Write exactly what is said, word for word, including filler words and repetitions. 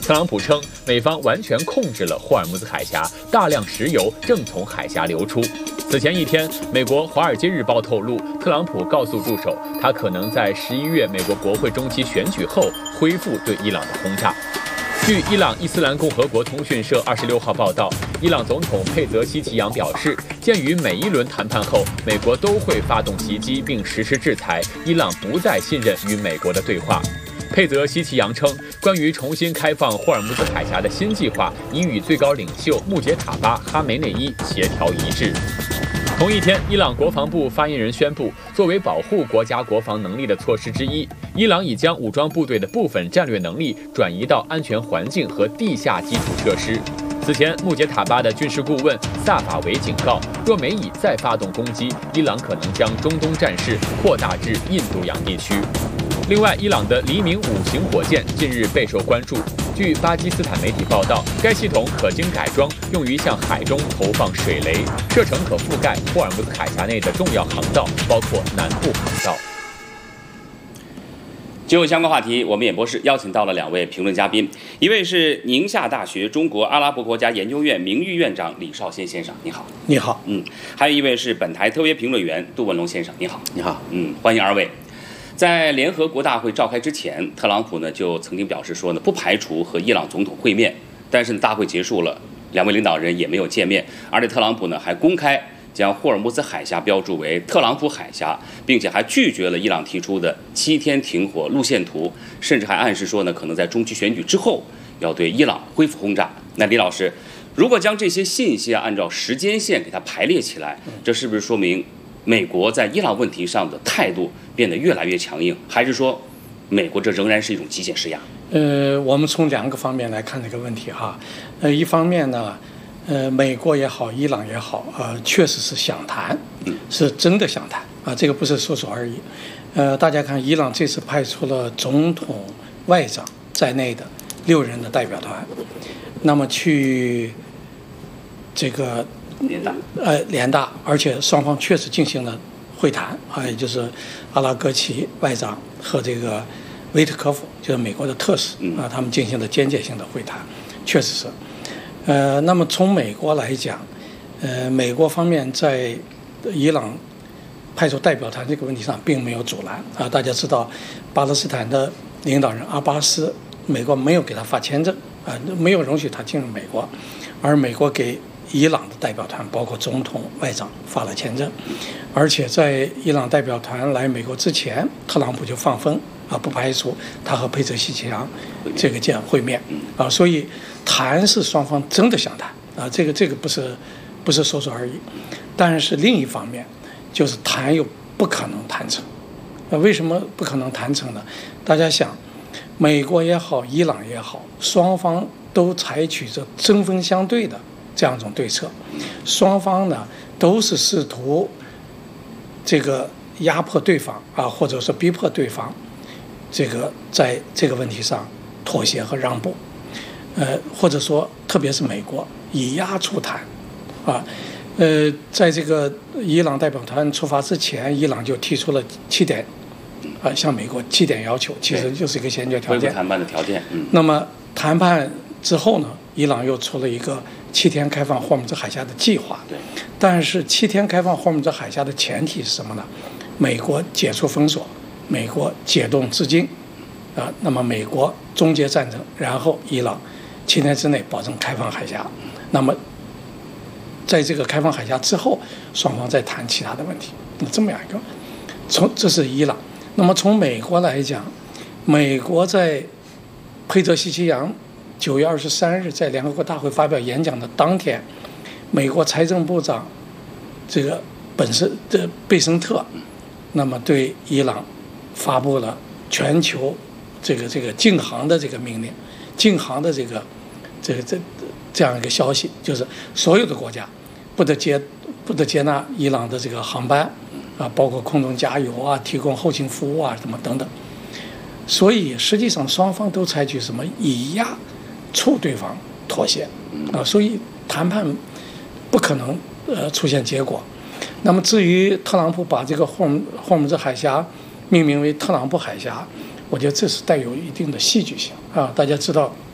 特朗普称，美方完全控制了霍尔木兹海峡，大量石油正从海峡流出。此前一天，美国《华尔街日报》透露，特朗普告诉助手，他可能在十一月美国国会中期选举后恢复对伊朗的轰炸。据伊朗伊斯兰共和国通讯社二十六号报道，伊朗总统佩泽希奇扬表示，鉴于每一轮谈判后，美国都会发动袭击并实施制裁，伊朗不再信任与美国的对话。佩泽希奇扬称，关于重新开放霍尔木兹海峡的新计划已与最高领袖穆杰塔巴·哈梅内伊协调一致。同一天，伊朗国防部发言人宣布，作为保护国家国防能力的措施之一，伊朗已将武装部队的部分战略能力转移到安全环境和地下基础设施。此前，穆杰塔巴的军事顾问萨法维警告，若美以再发动攻击，伊朗可能将中东战事扩大至印度洋地区。另外，伊朗的黎明五型火箭近日备受关注。据巴基斯坦媒体报道，该系统可经改装，用于向海中投放水雷，射程可覆盖霍尔木兹海峡内的重要航道，包括南部航道。 就相关话题，我们演播室邀请到了两位评论嘉宾，一位是宁夏大学中国阿拉伯国家研究院名誉院长李少先先生，你好。 你好。 嗯，还有一位是本台特别评论员杜文龙先生，你好。 你好。 嗯，欢迎二位。在联合国大会召开之前，特朗普呢就曾经表示说呢，不排除和伊朗总统会面。但是呢，大会结束了，两位领导人也没有见面，而且特朗普呢还公开将霍尔木兹海峡标注为特朗普海峡，并且还拒绝了伊朗提出的七天停火路线图，甚至还暗示说呢，可能在中期选举之后要对伊朗恢复轰炸。那李老师，如果将这些信息啊按照时间线给它排列起来，这是不是说明美国在伊朗问题上的态度变得越来越强硬，还是说美国这仍然是一种极限施压？ 呃，我们从两个方面来看这个问题哈。呃，一方面呢，呃，美国也好，伊朗也好，呃，确实是想谈，是真的想谈啊，这个不是说说而已。呃，大家看，伊朗这次派出了总统、外长在内的六人的代表团，那么去这个。 联大， 呃，联大，而且双方确实进行了会谈啊，也就是阿拉戈齐外长和这个维特科夫，就是美国的特使啊，他们进行了间接性的会谈，确实是。呃，那么从美国来讲，呃，美国方面在伊朗派出代表团这个问题上并没有阻拦啊。大家知道，巴勒斯坦的领导人阿巴斯，美国没有给他发签证啊，没有容许他进入美国，而美国给伊朗的代表团包括总统、外长发了签证，而且在伊朗代表团来美国之前，特朗普就放风啊，不排除他和佩泽希奇扬这个见会面啊，所以谈是双方真的想谈啊，这个这个不是不是说说而已。但是另一方面，就是谈又不可能谈成啊，为什么不可能谈成呢？大家想，美国也好，伊朗也好，双方都采取着针锋相对的这样一种对策，双方呢都是试图这个压迫对方啊，或者说逼迫对方，这个在这个问题上妥协和让步，呃，或者说特别是美国以压促谈，啊，呃，在这个伊朗代表团出发之前，伊朗就提出了七点，啊，向美国七点要求，其实就是一个先决条件。 谈判的条件。嗯。 那么谈判之后呢，伊朗又出了一个七天开放霍尔木兹海峡的计划， 对， 但是七天开放霍尔木兹海峡的前提是什么呢？美国解除封锁，美国解冻资金，啊，那么美国终结战争，然后伊朗七天之内保证开放海峡，那么在这个开放海峡之后，双方再谈其他的问题。那这么样一个，从这是伊朗。那么从美国来讲，美国在佩泽希奇扬九月二十三日在联合国大会发表演讲的当天，美国财政部长这个本身的贝森特，那么对伊朗发布了全球这个这个禁航的这个命令，禁航的这个这个这这样一个消息，就是所有的国家不得接不得接纳伊朗的这个航班啊，包括空中加油啊、提供后勤服务啊什么等等。所以实际上双方都采取什么以压促对方妥协啊，所以谈判不可能呃出现结果。那么至于特朗普把这个霍尔霍尔木兹海峡命名为特朗普海峡，我觉得这是带有一定的戏剧性啊。大家知道，